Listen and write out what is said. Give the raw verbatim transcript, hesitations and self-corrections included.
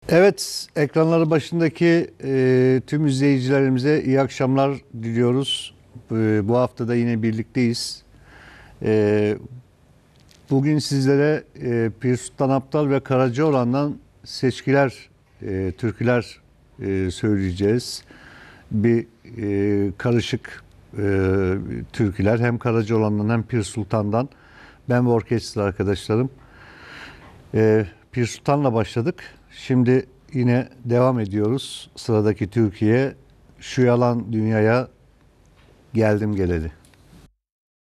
Evet, ekranları başındaki e, tüm izleyicilerimize iyi akşamlar diliyoruz. E, bu hafta da yine birlikteyiz. E, bugün sizlere e, Pir Sultan Abdal ve Karacaoğlan'dan seçkiler, e, türküler e, söyleyeceğiz. Bir e, karışık e, türküler, hem Karacaoğlan'dan hem Pir Sultan'dan. Ben ve orkestra arkadaşlarım. E, Pir Sultan'la başladık. Şimdi yine devam ediyoruz. Sıradaki Türkiye, şu yalan dünyaya geldim geleli.